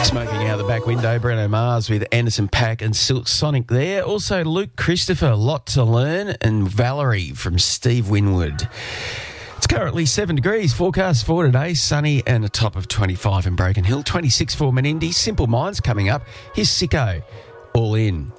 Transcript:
Smoking out the back window, Bruno Mars with Anderson .Paak and Silk Sonic there. Also Luke Christopher, Lot to Learn, and Valerie from Steve Winwood. It's currently 7 degrees. Forecast for today, sunny and a top of 25 in Broken Hill. 26 for Menindee. Simple Minds coming up. Here's Sicko, All In.